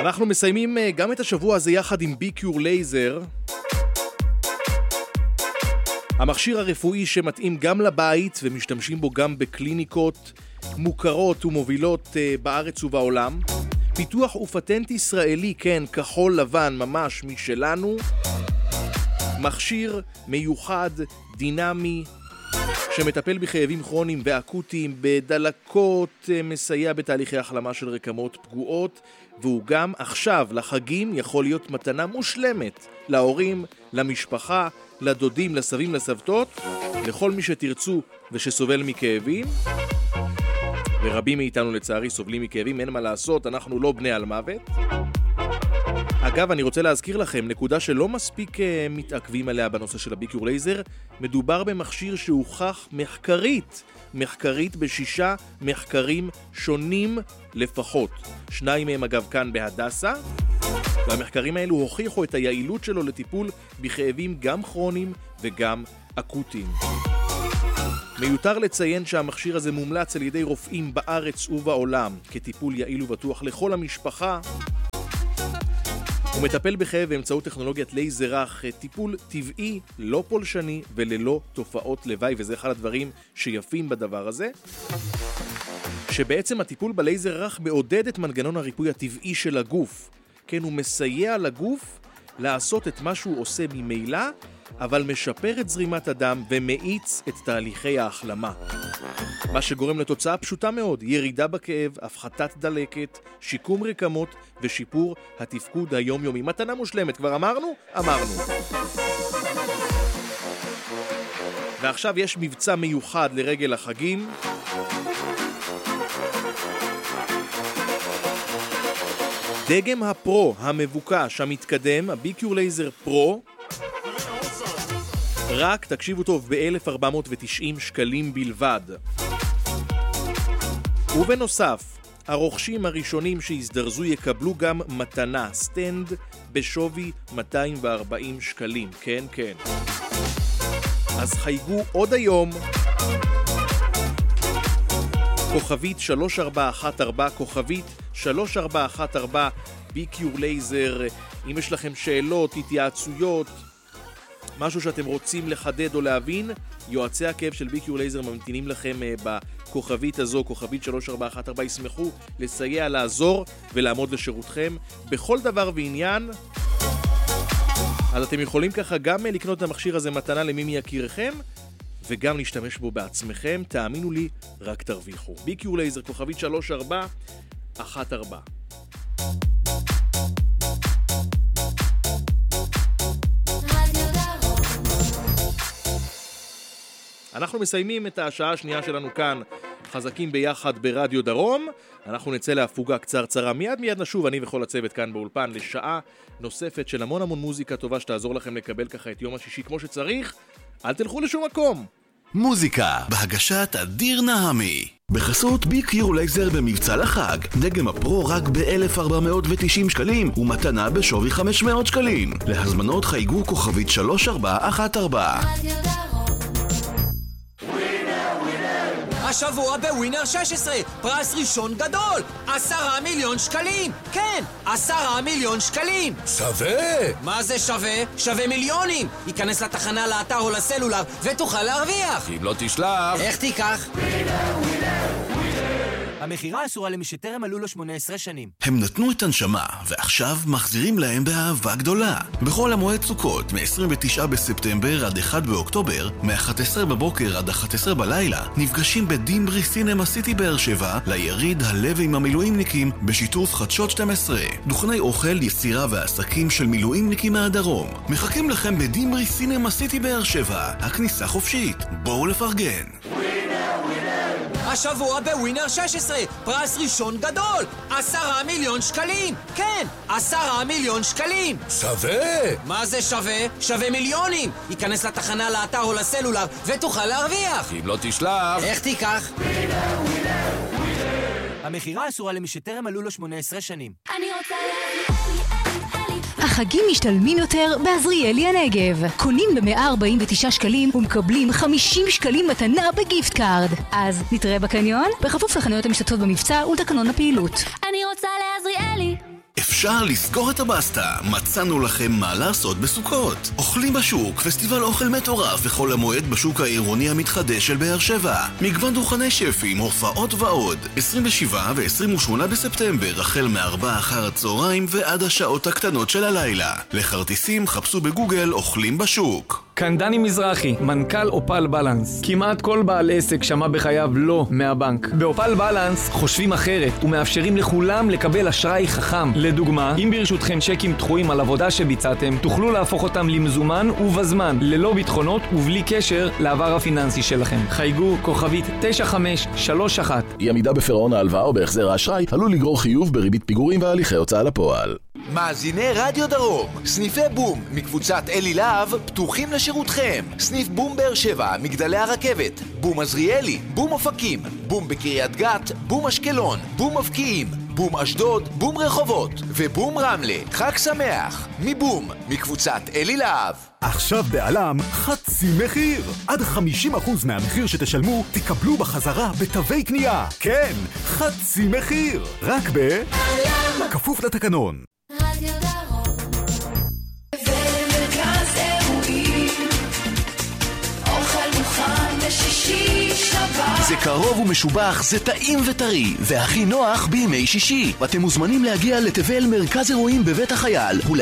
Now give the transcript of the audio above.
אנחנו מסיימים גם את השבוע הזה יחד עם ביקיור לייזר, המכשיר הרפואי שמתאים גם לבית ומשתמשים בו גם בקליניקות מוכרות ומובילות בארץ ובעולם. פיתוח ופטנט ישראלי, כן, כחול לבן ממש משלנו. מכשיר מיוחד, דינמי, שמטפל בכאבים כרוניים ואקוטיים, בדלקות, מסייע בתהליכי החלמה של רקמות פגועות, והוא גם עכשיו לחגים יכול להיות מתנה מושלמת להורים, למשפחה, לדודים, לסבים, לסבתות, לכל מי שתרצו ושסובל מכאבים. ורבים מאיתנו לצערי סובלים מכאבים, אין מה לעשות, אנחנו לא בני על מוות. אגב, אני רוצה להזכיר לכם, נקודה שלא מספיק מתעכבים עליה בנושא של הביקיור לייזר, מדובר במכשיר שהוכח מחקרית ב6 מחקרים שונים לפחות. 2 מהם אגב כאן בהדסה, והמחקרים האלו הוכיחו את היעילות שלו לטיפול בכאבים גם כרוניים וגם אקוטיים. מיותר לציין שהמכשיר הזה מומלץ על ידי רופאים בארץ ובעולם כטיפול יעיל ובטוח לכל המשפחה. הוא מטפל בכאב באמצעות טכנולוגיית לייזר רך, טיפול טבעי, לא פולשני וללא תופעות לוואי, וזה אחד הדברים שיפים בדבר הזה. שבעצם הטיפול בלייזר רך מעודד את מנגנון הריפוי הטבעי של הגוף. כן, הוא מסייע לגוף לעשות את מה שהוא עושה ממילא, אבל משפר את זרימת הדם ומאיץ את תהליכי ההחלמה. מה שגורם לתוצאה פשוטה מאוד, ירידה בכאב, הפחתת דלקת, שיקום רקמות ושיפור התפקוד היומיומי. מתנה מושלמת, כבר אמרנו? אמרנו. ועכשיו יש מבצע מיוחד לרגל החגים. דגם הפרו המבוקש המתקדם, הביקיור לייזר פרו, רק, תקשיבו טוב, ב-1,490 שקלים בלבד. ובנוסף, הרוכשים הראשונים שהזדרזו יקבלו גם מתנה, סטנד בשווי 240 שקלים. כן, כן. אז חייגו עוד היום, כוכבית 3414, כוכבית 3414, ביקיור לייזר. אם יש לכם שאלות, התייעצויות, משהו שאתם רוצים לחדד או להבין, יועצי הכאב של ביקיור לייזר ממתינים לכם בכוכבית הזו, כוכבית 3414, ישמחו לסייע, לעזור ולעמוד לשירותכם בכל דבר ועניין. אז אתם יכולים ככה גם לקנות את המכשיר הזה מתנה למי מיקיריכם, וגם להשתמש בו בעצמכם. תאמינו לי, רק תרוויחו. ביקיור לייזר, כוכבית 3414. אנחנו מסיימים את השעה השנייה שלנו כאן, חזקים ביחד ברדיו דרום. אנחנו נצא להפוגה קצרצרה, מיד נשוב, אני וכל הצוות כאן באולפן, לשעה נוספת של המון מוזיקה טובה שתעזור לכם לקבל ככה את יום השישי כמו שצריך. אל תלכו לשום מקום. מוזיקה בהגשת אדיר נעמי, בחסות ביקיור לייזר במבצע לחג. דגם הפרו רק ב-1,490 שקלים ומתנה בשווי 500 שקלים. להזמנות חייגו כוכבית 3414. השבוע בווינר 16, פרס ראשון גדול, 10 מיליון שקלים. כן, 10 מיליון שקלים. שווה? מה זה שווה? שווה מיליונים. ייכנס לתחנה, לאתר או לסלולר ותוכל להרוויח. אם לא תשלח. איך תיקח? המחירה אסורה למי שטרם מלאו לו 18 שנים. הם נתנו את הנשמה, ועכשיו מחזירים להם באהבה גדולה. בכל המועד סוכות, מ-29 בספטמבר עד 1 באוקטובר, מ-11 בבוקר עד 11 בלילה, נפגשים בדימברי סינמה סיטי באר שבע, ליריד הלב עם המילואימניקים, בשיתוף חדשות 12. דוכני אוכל, יצירה ועסקים של מילואימניקים מהדרום. מחכים לכם בדימברי סינמה סיטי באר שבע. הכניסה חופשית. בואו לפרגן. השבוע בווינר 16, פרס ראשון גדול, 10 מיליון שקלים. כן, 10 מיליון שקלים. שווה? מה זה שווה? שווה מיליונים. ייכנס לתחנה, לאתר או לסלולר ותוכל להרוויח. אם לא תשלח. איך תיקח? המחירה אסורה למי שטרם מלאו לו 18 שנים. אני רוצה החגים משתלמים יותר בעזריאלי הנגב. קונים ב-149 שקלים ומקבלים 50 שקלים מתנה בגיפט קארד. אז נתראה בקניון, בכפוף לחנויות המשתתפות במבצע ולתקנון הפעילות. אני רוצה לעזריאלי. אפשר לסגור את הבסטה, מצאנו לכם מה לעשות בסוכות. אוכלים בשוק, פסטיבל אוכל מטורף וחול המועד בשוק העירוני המתחדש של באר שבע. מגוון דוכני שפים, הופעות ועוד. 27 ו-28 בספטמבר, החל מ-4 אחר הצהריים ועד השעות הקטנות של הלילה. לכרטיסים חפשו בגוגל אוכלים בשוק. כאן דני מזרחי, מנכ"ל אופל בלנס. כמעט כל בעל עסק שמע בחייו לא מהבנק. באופל בלנס חושבים אחרת ומאפשרים לכולם לקבל אשראי חכם. לדוגמה, אם ברשותכם צ'קים דחויים על עבודה שביצעתם, תוכלו להפוך אותם למזומן ובזמן, ללא ביטחונות ובלי קשר לעבר הפיננסי שלכם. חייגו כוכבית 9531. אי עמידה בפירעון ההלוואה או בהחזר האשראי עלול לגרור חיוב בריבית פיגורים והליכי הוצאה לפועל. מאזיני רדיו דרום, סניפי בום מקבוצת אלי להב פתוחים לשירותכם. סניף בום באר שבע, מגדלי הרכבת, בום עזריאלי, בום אופקים, בום בקריית גת, בום אשקלון, בום מבקיעים, בום אשדוד, בום רחובות ובום רמלה. חג שמח מבום מקבוצת אלי להב. עכשיו בעלם חצי מחיר. עד 50% מהמחיר שתשלמו תקבלו בחזרה בתווי קנייה. כן, חצי מחיר. רק בעלם. כפוף לתקנון. רדיו דרום ומרכז אירועים, אוכל מוכן לשישי שבת. זה קרוב ומשובח, זה טעים וטרי והכי נוח בימי שישי. ואתם מוזמנים להגיע לתבל מרכז אירועים בבית החייל